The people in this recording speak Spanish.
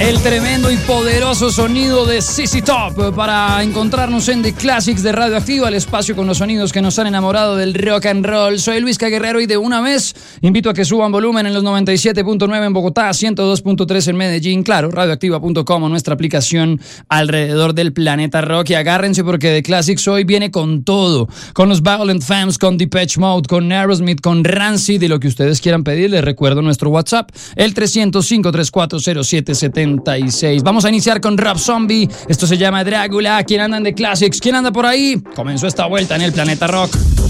El tremendo y poderoso sonido de ZZ Top para encontrarnos en The Classics de Radioactiva, el espacio con los sonidos que nos han enamorado del rock and roll. Soy Luis Guerrero y de una vez invito a que suban volumen en los 97.9 en Bogotá, 102.3 en Medellín, claro, radioactiva.com, nuestra aplicación alrededor del planeta rock. Y agárrense porque The Classics hoy viene con todo, con los Violent Femmes, con Depeche Mode, con Aerosmith, con Rancid y lo que ustedes quieran pedir. Les recuerdo nuestro WhatsApp, el 305-340-0776. Vamos a iniciar con Rob Zombie. Esto se llama Drácula. ¿Quién anda en The Classics? ¿Quién anda por ahí? Comenzó esta vuelta en el planeta rock.